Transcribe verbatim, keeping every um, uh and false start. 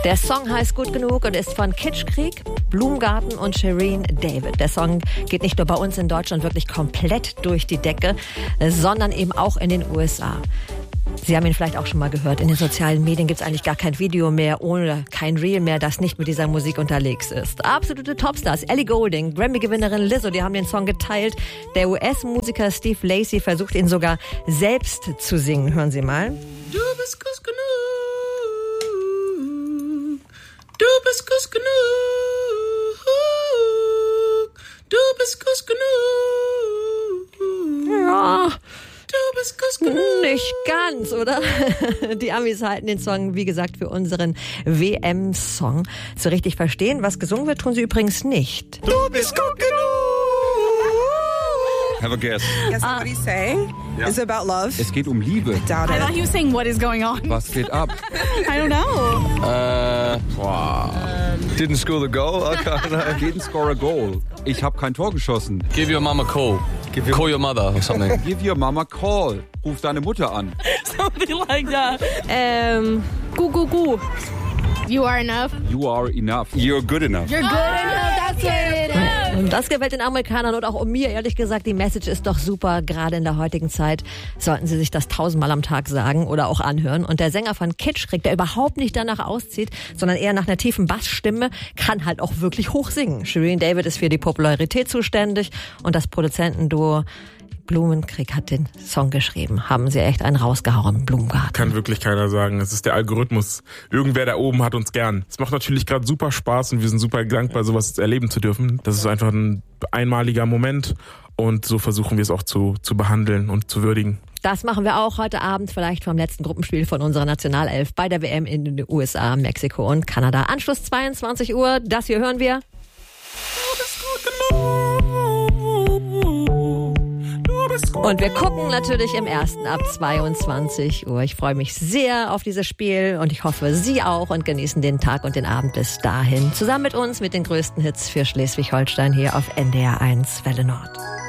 Der Song heißt Gut genug und ist von Kitschkrieg, Blumengarten und Shirin David. Der Song geht nicht nur bei uns in Deutschland wirklich komplett durch die Decke, sondern eben auch in den U S A. Sie haben ihn vielleicht auch schon mal gehört. In den sozialen Medien gibt es eigentlich gar kein Video mehr oder kein Reel mehr, das nicht mit dieser Musik unterwegs ist. Absolute Topstars. Ellie Goulding, Grammy-Gewinnerin Lizzo, die haben den Song geteilt. Der U S-Musiker Steve Lacy versucht ihn sogar selbst zu singen. Hören Sie mal. Du bist gut genug. Du bist gut genug. Du bist gut genug. Ja. Du bist gut genug. Nicht ganz, oder? Die Amis halten den Song, wie gesagt, für unseren W M-Song. So richtig verstehen, was gesungen wird, tun sie übrigens nicht. Du bist gut genug. Have a guess. Guess what he's saying? Yeah. Is it about love? Es geht um Liebe. Doubt I it. thought he was saying what is going on. Was geht ab? I don't know. Äh, boah. Didn't score the goal? Okay. Didn't score a goal. Ich habe kein Tor geschossen. Give your mom a call. Give your, Call your mother or something. give your mama call. Ruf deine Mutter an. Something like that. Ähm, gu, gu, gu. You are enough. You are enough. You're good enough. You're good enough. That's what it is. Und das gefällt den Amerikanern und auch mir, ehrlich gesagt. Die Message ist doch super, gerade in der heutigen Zeit. Sollten sie sich das tausendmal am Tag sagen oder auch anhören. Und der Sänger von Kitschkrieg, der überhaupt nicht danach auszieht, sondern eher nach einer tiefen Bassstimme, kann halt auch wirklich hoch singen. Shirin David ist für die Popularität zuständig und das Produzentenduo Blumenkrieg hat den Song geschrieben. Haben sie echt einen rausgehauen, Blumengarten. Kann wirklich keiner sagen. Es ist der Algorithmus. Irgendwer da oben hat uns gern. Es macht natürlich gerade super Spaß und wir sind super dankbar, sowas erleben zu dürfen. Das ist einfach ein einmaliger Moment und so versuchen wir es auch zu, zu behandeln und zu würdigen. Das machen wir auch heute Abend, vielleicht vom letzten Gruppenspiel von unserer Nationalelf bei der W M in den U S A, Mexiko und Kanada. Anschluss zweiundzwanzig Uhr. Das hier hören wir. Und wir gucken natürlich im ersten ab zweiundzwanzig Uhr. Ich freue mich sehr auf dieses Spiel und ich hoffe, Sie auch und genießen den Tag und den Abend bis dahin. Zusammen mit uns mit den größten Hits für Schleswig-Holstein hier auf N D R eins Welle Nord.